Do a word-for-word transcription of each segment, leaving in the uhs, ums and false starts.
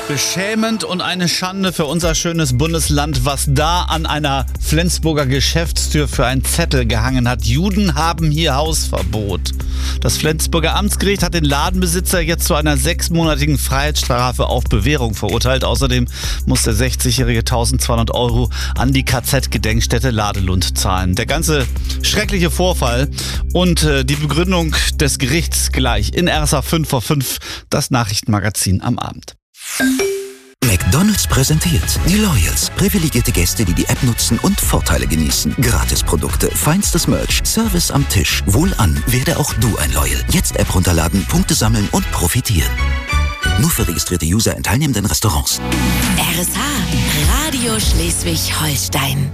Beschämend und eine Schande für unser schönes Bundesland, was da an einer Flensburger Geschäftstür für einen Zettel gehangen hat. Juden haben hier Hausverbot. Das Flensburger Amtsgericht hat den Ladenbesitzer jetzt zu einer sechsmonatigen Freiheitsstrafe auf Bewährung verurteilt. Außerdem muss der sechzigjährige eintausendzweihundert Euro an die K Z-Gedenkstätte Ladelund zahlen. Der ganze schreckliche Vorfall und äh, die Begründung des Gerichts gleich in R S A fünf vor fünf, das Nachrichtenmagazin am Abend. McDonald's präsentiert die Loyals. Privilegierte Gäste, die die App nutzen und Vorteile genießen. Gratisprodukte, feinstes Merch, Service am Tisch. Wohlan, werde auch du ein Loyal. Jetzt App runterladen, Punkte sammeln und profitieren. Nur für registrierte User in teilnehmenden Restaurants. R S H, Radio Schleswig-Holstein.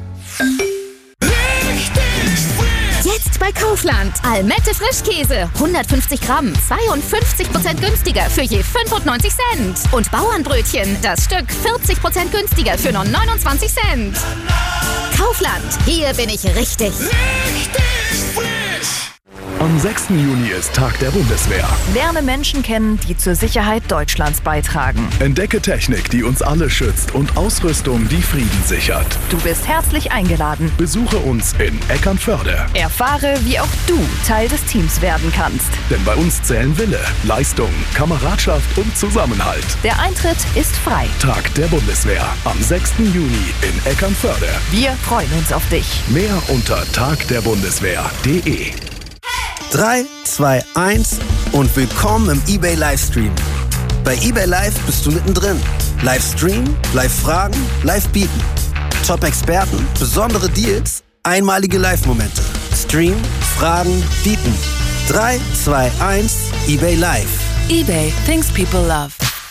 Jetzt bei Kaufland. Almette Frischkäse. hundertfünfzig Gramm. zweiundfünfzig Prozent günstiger für je fünfundneunzig Cent. Und Bauernbrötchen. Das Stück vierzig Prozent günstiger für nur neunundzwanzig Cent. Kaufland. Hier bin ich richtig. Richtig frisch. Am sechsten Juni ist Tag der Bundeswehr. Lerne Menschen kennen, die zur Sicherheit Deutschlands beitragen. Entdecke Technik, die uns alle schützt und Ausrüstung, die Frieden sichert. Du bist herzlich eingeladen. Besuche uns in Eckernförde. Erfahre, wie auch du Teil des Teams werden kannst. Denn bei uns zählen Wille, Leistung, Kameradschaft und Zusammenhalt. Der Eintritt ist frei. Tag der Bundeswehr am sechsten Juni in Eckernförde. Wir freuen uns auf dich. Mehr unter tagderbundeswehr punkt de. drei, zwei, eins und willkommen im eBay Livestream. Bei eBay Live bist du mittendrin. Livestream, Live-Fragen, Live-Bieten. Top-Experten, besondere Deals, einmalige Live-Momente. Stream, Fragen, Bieten. drei, zwei, eins, eBay Live. eBay, things people love.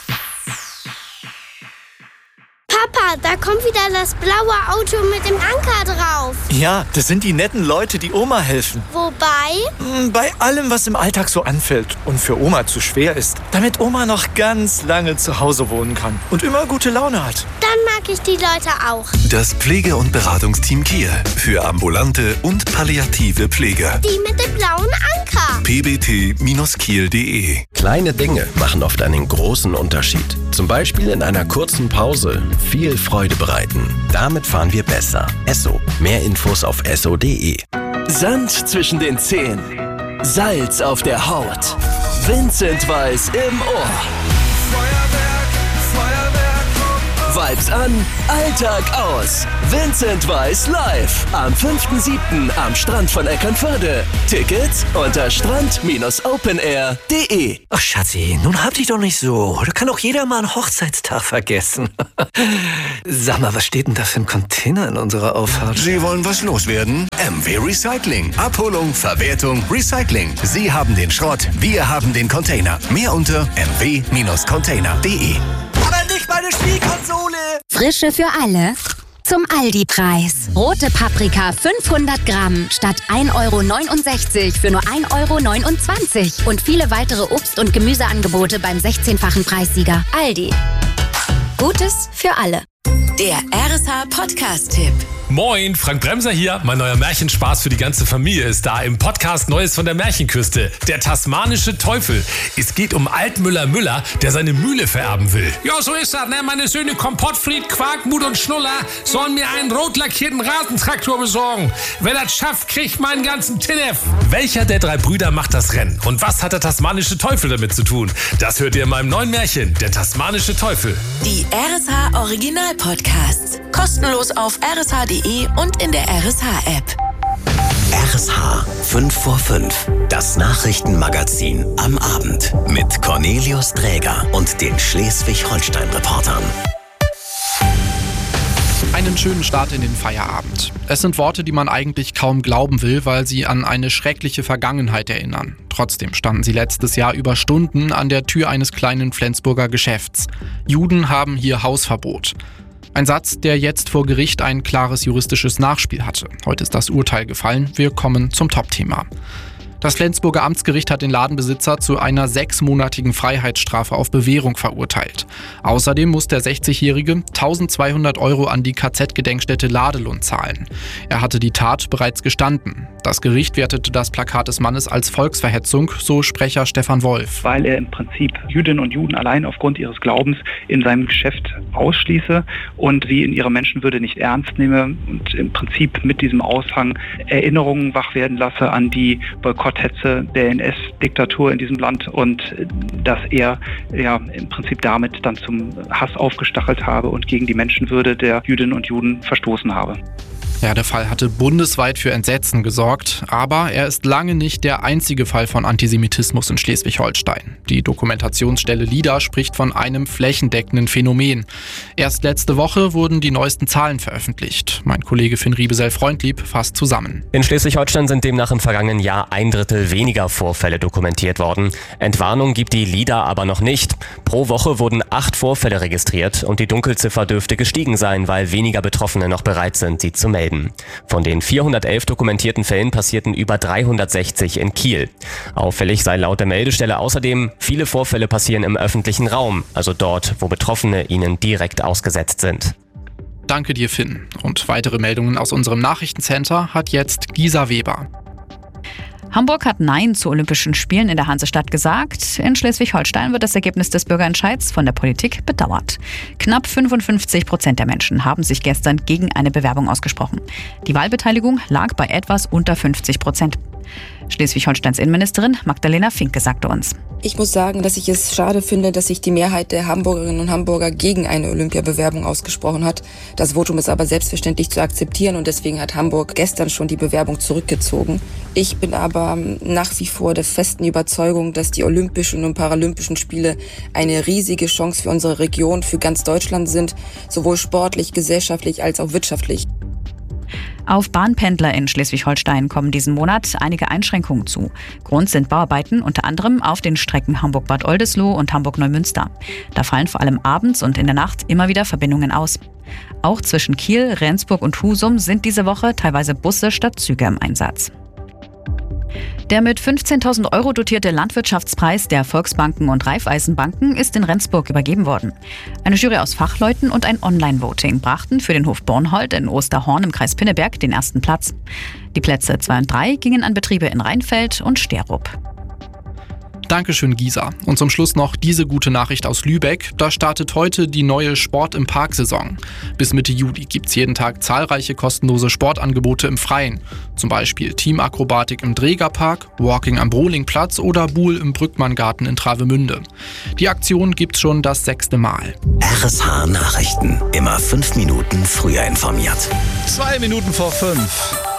Papa, da kommt wieder das blaue Auto mit dem Anker drauf. Ja, das sind die netten Leute, die Oma helfen. Wobei? Bei allem, was im Alltag so anfällt und für Oma zu schwer ist. Damit Oma noch ganz lange zu Hause wohnen kann und immer gute Laune hat. Dann mag ich die Leute auch. Das Pflege- und Beratungsteam Kiel für ambulante und palliative Pflege. Die mit dem blauen Anker. p b t Bindestrich kiel punkt de. Kleine Dinge machen oft einen großen Unterschied. Zum Beispiel in einer kurzen Pause viel Freude bereiten. Damit fahren wir besser. Esso. Mehr Infos auf esso punkt de. Sand zwischen den Zehen. Salz auf der Haut. Vincent Weiss im Ohr. Vibes an, Alltag aus. Vincent Weiss live. Am fünften siebten am Strand von Eckernförde. Tickets unter strand Bindestrich openair punkt de. Ach Schatzi, nun hab dich doch nicht so. Da kann doch jeder mal einen Hochzeitstag vergessen. Sag mal, was steht denn da für ein Container in unserer Auffahrt? Sie wollen was loswerden? M W Recycling. Abholung, Verwertung, Recycling. Sie haben den Schrott, wir haben den Container. Mehr unter m w Bindestrich container punkt de. Aber nicht meine Spielkonsole! Frische für alle. Zum Aldi-Preis. Rote Paprika fünfhundert Gramm statt ein Euro neunundsechzig für nur ein Euro neunundzwanzig. Und viele weitere Obst- und Gemüseangebote beim sechzehnfachen Preissieger. Aldi. Gutes für alle. Der R S H-Podcast-Tipp. Moin, Frank Bremser hier. Mein neuer Märchenspaß für die ganze Familie ist da im Podcast Neues von der Märchenküste. Der tasmanische Teufel. Es geht um Altmüller Müller, der seine Mühle vererben will. Ja, so ist das, ne? Meine Söhne Kompottfried, Quarkmut und Schnuller sollen mir einen rot lackierten Rasentraktor besorgen. Wer das schafft, kriegt meinen ganzen Tinnef. Welcher der drei Brüder macht das Rennen? Und was hat der tasmanische Teufel damit zu tun? Das hört ihr in meinem neuen Märchen, der tasmanische Teufel. Die R S H-Original-Podcasts. Kostenlos auf r s h punkt de und in der R S H-App. R S H fünf vor fünf. Das Nachrichtenmagazin am Abend mit Cornelius Dräger und den Schleswig-Holstein-Reportern. Einen schönen Start in den Feierabend. Es sind Worte, die man eigentlich kaum glauben will, weil sie an eine schreckliche Vergangenheit erinnern. Trotzdem standen sie letztes Jahr über Stunden an der Tür eines kleinen Flensburger Geschäfts. Juden haben hier Hausverbot. Ein Satz, der jetzt vor Gericht ein klares juristisches Nachspiel hatte. Heute ist das Urteil gefallen. Wir kommen zum Top-Thema. Das Flensburger Amtsgericht hat den Ladenbesitzer zu einer sechsmonatigen Freiheitsstrafe auf Bewährung verurteilt. Außerdem muss der sechzigjährige eintausendzweihundert Euro an die K Z-Gedenkstätte Ladelund zahlen. Er hatte die Tat bereits gestanden. Das Gericht wertete das Plakat des Mannes als Volksverhetzung, so Sprecher Stefan Wolf. Weil er im Prinzip Jüdinnen und Juden allein aufgrund ihres Glaubens in seinem Geschäft ausschließe und sie in ihrer Menschenwürde nicht ernst nehme und im Prinzip mit diesem Aushang Erinnerungen wach werden lasse an die Boykotthetze der N S-Diktatur in diesem Land und dass er ja im Prinzip damit dann zum Hass aufgestachelt habe und gegen die Menschenwürde der Jüdinnen und Juden verstoßen habe. Ja, der Fall hatte bundesweit für Entsetzen gesorgt, aber er ist lange nicht der einzige Fall von Antisemitismus in Schleswig-Holstein. Die Dokumentationsstelle LIDA spricht von einem flächendeckenden Phänomen. Erst letzte Woche wurden die neuesten Zahlen veröffentlicht. Mein Kollege Finn Riebesell-Freundlieb fasst zusammen. In Schleswig-Holstein sind demnach im vergangenen Jahr ein Drittel weniger Vorfälle dokumentiert worden. Entwarnung gibt die LIDA aber noch nicht. Pro Woche wurden acht Vorfälle registriert und die Dunkelziffer dürfte gestiegen sein, weil weniger Betroffene noch bereit sind, sie zu melden. Von den vierhundertelf dokumentierten Fällen passierten über dreihundertsechzig in Kiel. Auffällig sei laut der Meldestelle außerdem, viele Vorfälle passieren im öffentlichen Raum, also dort, wo Betroffene ihnen direkt ausgesetzt sind. Danke dir, Finn. Und weitere Meldungen aus unserem Nachrichtencenter hat jetzt Gisa Weber. Hamburg hat Nein zu Olympischen Spielen in der Hansestadt gesagt. In Schleswig-Holstein wird das Ergebnis des Bürgerentscheids von der Politik bedauert. Knapp fünfundfünfzig Prozent der Menschen haben sich gestern gegen eine Bewerbung ausgesprochen. Die Wahlbeteiligung lag bei etwas unter fünfzig Prozent. Schleswig-Holsteins Innenministerin Magdalena Finke sagte uns: Ich muss sagen, dass ich es schade finde, dass sich die Mehrheit der Hamburgerinnen und Hamburger gegen eine Olympiabewerbung ausgesprochen hat. Das Votum ist aber selbstverständlich zu akzeptieren und deswegen hat Hamburg gestern schon die Bewerbung zurückgezogen. Ich bin aber nach wie vor der festen Überzeugung, dass die Olympischen und Paralympischen Spiele eine riesige Chance für unsere Region, für ganz Deutschland sind, sowohl sportlich, gesellschaftlich als auch wirtschaftlich. Auf Bahnpendler in Schleswig-Holstein kommen diesen Monat einige Einschränkungen zu. Grund sind Bauarbeiten, unter anderem auf den Strecken Hamburg-Bad Oldesloe und Hamburg-Neumünster. Da fallen vor allem abends und in der Nacht immer wieder Verbindungen aus. Auch zwischen Kiel, Rendsburg und Husum sind diese Woche teilweise Busse statt Züge im Einsatz. Der mit fünfzehntausend Euro dotierte Landwirtschaftspreis der Volksbanken und Raiffeisenbanken ist in Rendsburg übergeben worden. Eine Jury aus Fachleuten und ein Online-Voting brachten für den Hof Bornhold in Osterhorn im Kreis Pinneberg den ersten Platz. Die Plätze zwei und drei gingen an Betriebe in Rheinfeld und Sterup. Dankeschön, Gisa. Und zum Schluss noch diese gute Nachricht aus Lübeck. Da startet heute die neue Sport im Park-Saison. Bis Mitte Juli gibt es jeden Tag zahlreiche kostenlose Sportangebote im Freien. Zum Beispiel Teamakrobatik im Dregerpark, Walking am Brohlingplatz oder Buhl im Brückmanngarten in Travemünde. Die Aktion gibt's schon das sechste Mal. R S H Nachrichten. Immer fünf Minuten früher informiert. Zwei Minuten vor fünf.